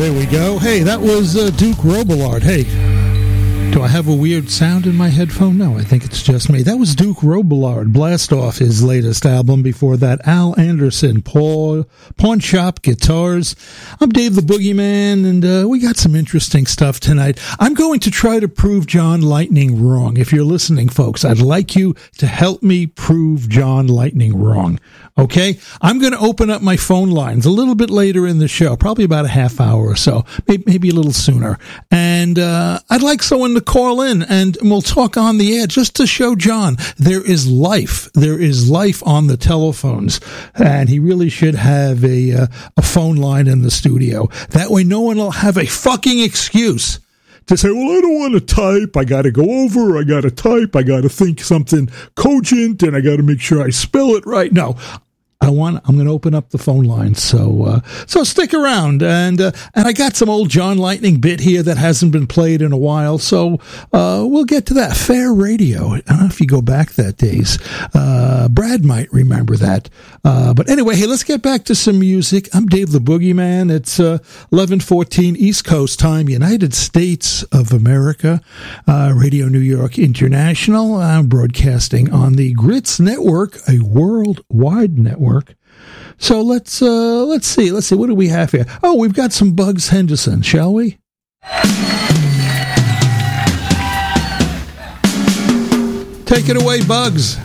There we go. Hey, that was Duke Robillard. Hey, do I have a weird sound in my headphone? No, I think it's just me. That was Duke Robillard, Blast Off, his latest album. Before that, Al Anderson, Pawn Shop Guitars. I'm Dave the Boogeyman, and we got some interesting stuff tonight. I'm going to try to prove John Lightning wrong. If you're listening, folks, I'd like you to help me prove John Lightning wrong. Okay? I'm going to open up my phone lines a little bit later in the show, probably about a half hour or so, maybe a little sooner. And I'd like someone to call in, and we'll talk on the air just to show John there is life. There is life on the telephones, and he really should have a phone line in the studio. That way no one will have a fucking excuse to say, well, I don't want to type, I got to go over, I got to type, I got to think something cogent, and I got to make sure I spell it right. No, I'm going to open up the phone line, so stick around, and I got some old John Lightning bit here that hasn't been played in a while, so we'll get to that. Fair Radio, I don't know if you go back that days. Brad might remember that, but anyway, hey, let's get back to some music. I'm Dave the Boogeyman. It's 11:14 East Coast time, United States of America, Radio New York International. I'm broadcasting on the Grits Network, a worldwide network. So let's see. What do we have here? Oh, we've got some Bugs Henderson, shall we? Take it away, Bugs.